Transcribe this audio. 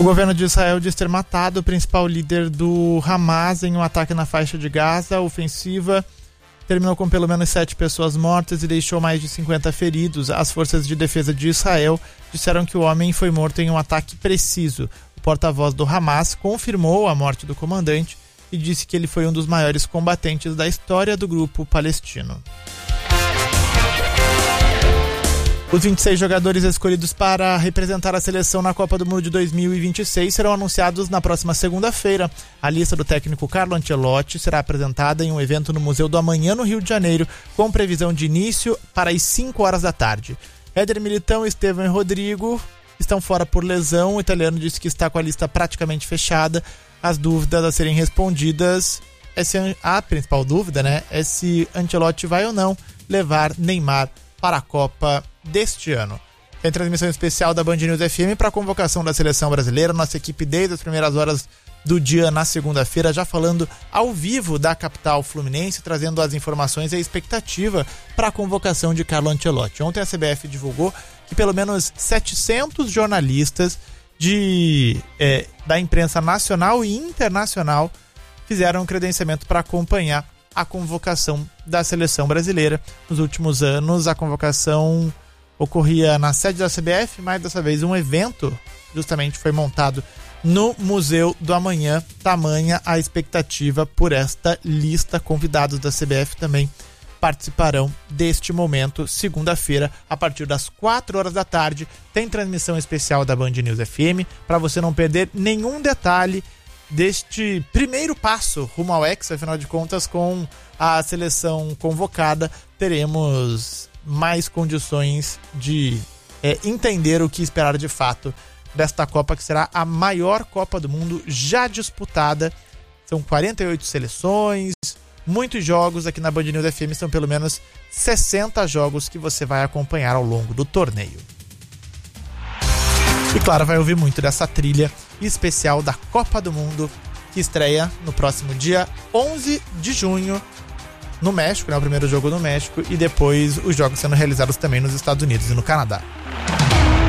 O governo de Israel diz ter matado o principal líder do Hamas em um ataque na faixa de Gaza. A ofensiva terminou com pelo menos 7 pessoas mortas e deixou mais de 50 feridos. As forças de defesa de Israel disseram que o homem foi morto em um ataque preciso. O porta-voz do Hamas confirmou a morte do comandante e disse que ele foi um dos maiores combatentes da história do grupo palestino. Os 26 jogadores escolhidos para representar a seleção na Copa do Mundo de 2026 serão anunciados na próxima segunda-feira. A lista do técnico Carlo Ancelotti será apresentada em um evento no Museu do Amanhã, no Rio de Janeiro, com previsão de início para as 5 horas da tarde. Éder Militão, Estevão e Rodrigo estão fora por lesão. O italiano disse que está com a lista praticamente fechada. As dúvidas a serem respondidas, a principal dúvida, é se Ancelotti vai ou não levar Neymar para a Copa deste ano. Tem transmissão especial da Band News FM para a convocação da seleção brasileira. Nossa equipe desde as primeiras horas do dia na segunda-feira, já falando ao vivo da capital fluminense, trazendo as informações e a expectativa para a convocação de Carlo Ancelotti. Ontem a CBF divulgou que pelo menos 700 jornalistas da imprensa nacional e internacional fizeram um credenciamento para acompanhar a convocação da seleção brasileira. Nos últimos anos, a convocação ocorria na sede da CBF, mas dessa vez um evento justamente foi montado no Museu do Amanhã. Tamanha a expectativa por esta lista. Convidados da CBF também participarão deste momento, segunda-feira, a partir das 4 horas da tarde. Tem transmissão especial da Band News FM, para você não perder nenhum detalhe deste primeiro passo rumo ao Hexa. Afinal de contas, com a seleção convocada, teremos mais condições de entender o que esperar de fato desta Copa, que será a maior Copa do Mundo já disputada. São 48 seleções, muitos jogos. Aqui na Band News FM são pelo menos 60 jogos que você vai acompanhar ao longo do torneio. E claro, vai ouvir muito dessa trilha especial da Copa do Mundo, que estreia no próximo dia 11 de junho no México, o primeiro jogo no México, e depois os jogos sendo realizados também nos Estados Unidos e no Canadá.